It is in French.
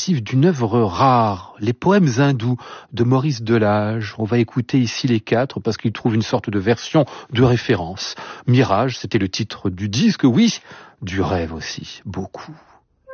récapitulatif d'une œuvre rare, les poèmes hindous de Maurice Delage. On va écouter ici les 4 parce qu'il trouve une sorte de version de référence. Mirage, c'était le titre du disque, oui, du rêve aussi, beaucoup.